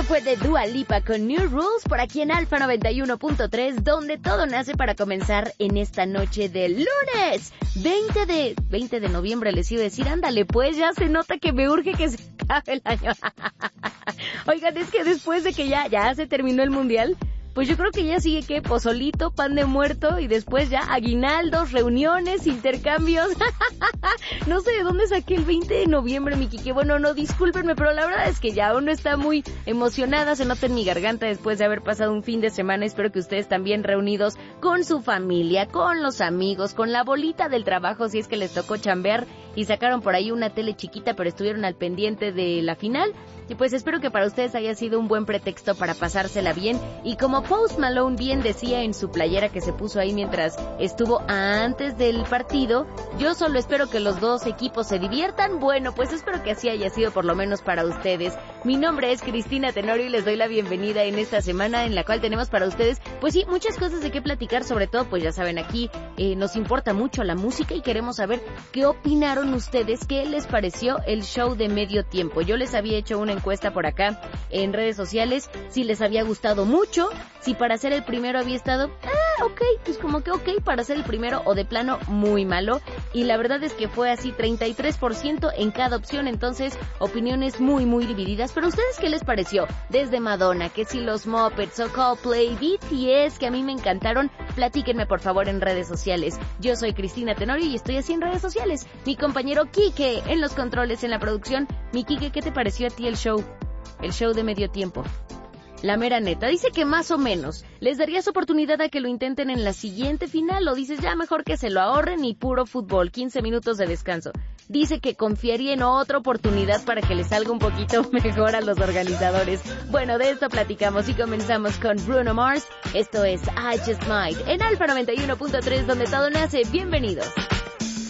fue de Dua Lipa con New Rules por aquí en Alfa 91.3, donde todo nace para comenzar en esta noche de lunes 20 de noviembre. Les iba a decir, ándale pues, ya se nota que me urge que se acabe el año. Oigan, es que después de que ya se terminó el mundial, pues yo creo que ya sigue que pozolito, pan de muerto y después ya aguinaldos, reuniones, intercambios. No sé de dónde saqué el 20 de noviembre, mi Kike. Bueno, no, discúlpenme, pero la verdad es que ya uno está muy emocionada, se nota en mi garganta después de haber pasado un fin de semana. Espero que ustedes también reunidos con su familia, con los amigos, con la bolita del trabajo, si es que les tocó chambear y sacaron por ahí una tele chiquita, pero estuvieron al pendiente de la final. Y pues espero que para ustedes haya sido un buen pretexto para pasársela bien. Y como Post Malone bien decía en su playera que se puso ahí mientras estuvo antes del partido, yo solo espero que los dos equipos se diviertan. Bueno, pues espero que así haya sido por lo menos para ustedes. Mi nombre es Cristina Tenorio y les doy la bienvenida en esta semana en la cual tenemos para ustedes, pues sí, muchas cosas de qué platicar. Sobre todo, pues ya saben, aquí nos importa mucho la música y queremos saber qué opinaron ustedes, qué les pareció el show de medio tiempo. Yo les había hecho una encuesta por acá en redes sociales, si les había gustado mucho, si para ser el primero había estado, ok, pues como que ok para ser el primero, o de plano muy malo. Y la verdad es que fue así, 33% en cada opción, entonces opiniones muy divididas. Pero ¿ustedes qué les pareció? Desde Madonna, que si los Muppets o Coldplay, BTS, que a mí me encantaron, platíquenme por favor en redes sociales. Yo soy Cristina Tenorio y estoy así en redes sociales. Mi compañero Quique en los controles, en la producción. Mi Quique, ¿qué te pareció a ti el show? El show de medio tiempo. La mera neta, dice que más o menos. ¿Les darías oportunidad a que lo intenten en la siguiente final o dices ya mejor que se lo ahorren y puro fútbol, 15 minutos de descanso? Dice que confiaría en otra oportunidad para que les salga un poquito mejor a los organizadores. Bueno, de esto platicamos y comenzamos con Bruno Mars. Esto es I Just Might en Alfa 91.3, donde todo nace. Bienvenidos.